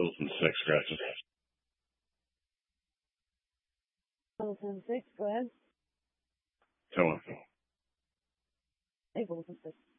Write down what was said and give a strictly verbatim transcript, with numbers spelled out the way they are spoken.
Wilson six, scratches. Wilson six, go ahead. Towing. Hey, Wilson six.